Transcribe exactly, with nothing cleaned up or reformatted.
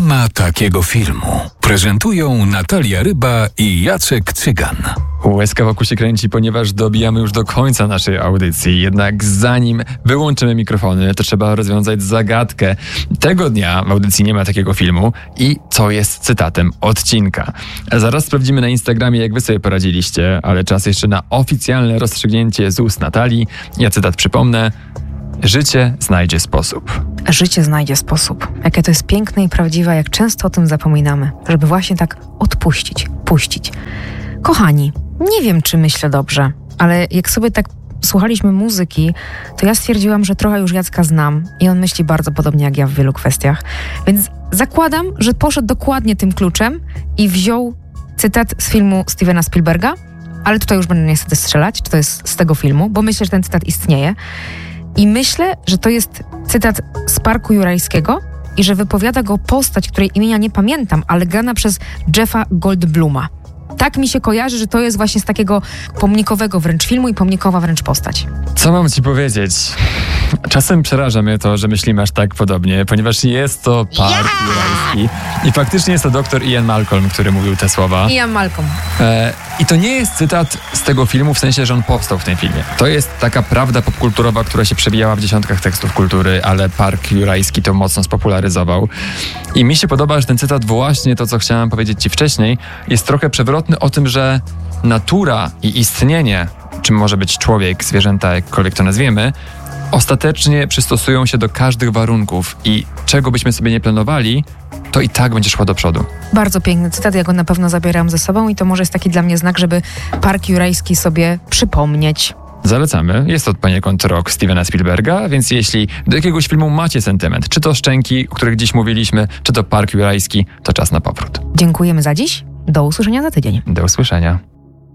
ma takiego filmu. Prezentują Natalia Ryba i Jacek Cygan. Łezka wokół się kręci, ponieważ dobijamy już do końca naszej audycji. Jednak zanim wyłączymy mikrofony, to trzeba rozwiązać zagadkę. Tego dnia w audycji nie ma takiego filmu i co jest cytatem odcinka. Zaraz sprawdzimy na Instagramie, jak wy sobie poradziliście, ale czas jeszcze na oficjalne rozstrzygnięcie z ust Natalii. Ja cytat przypomnę. Życie znajdzie sposób. Życie znajdzie sposób. Jakie to jest piękne i prawdziwe, jak często o tym zapominamy, żeby właśnie tak odpuścić, puścić. Kochani, nie wiem, czy myślę dobrze, ale jak sobie tak słuchaliśmy muzyki, to ja stwierdziłam, że trochę już Jacka znam i on myśli bardzo podobnie jak ja w wielu kwestiach. Więc zakładam, że poszedł dokładnie tym kluczem i wziął cytat z filmu Stevena Spielberga, ale tutaj już będę niestety strzelać, czy to jest z tego filmu, bo myślę, że ten cytat istnieje. I myślę, że to jest cytat z Parku Jurajskiego i że wypowiada go postać, której imienia nie pamiętam, ale grana przez Jeffa Goldbluma. Tak mi się kojarzy, że to jest właśnie z takiego pomnikowego wręcz filmu i pomnikowa wręcz postać. Co mam ci powiedzieć? Czasem przeraża mnie to, że myślimy aż tak podobnie, ponieważ jest to Park yeah! Jurajski i faktycznie jest to doktor Ian Malcolm, który mówił te słowa. Ian Malcolm. E, I to nie jest cytat z tego filmu, w sensie, że on powstał w tym filmie. To jest taka prawda popkulturowa, która się przewijała w dziesiątkach tekstów kultury, ale Park Jurajski to mocno spopularyzował. I mi się podoba, że ten cytat właśnie to, co chciałem powiedzieć ci wcześniej, jest trochę przewrotny o tym, że natura i istnienie, czym może być człowiek, zwierzęta, jakkolwiek to nazwiemy, ostatecznie przystosują się do każdych warunków i czego byśmy sobie nie planowali, to i tak będzie szło do przodu. Bardzo piękny cytat, ja go na pewno zabieram ze sobą i to może jest taki dla mnie znak, żeby Park Jurajski sobie przypomnieć. Zalecamy. Jest to poniekąd rok Stevena Spielberga, więc jeśli do jakiegoś filmu macie sentyment, czy to Szczęki, o których dziś mówiliśmy, czy to Park Jurajski, to czas na powrót. Dziękujemy za dziś. Do usłyszenia za tydzień. Do usłyszenia.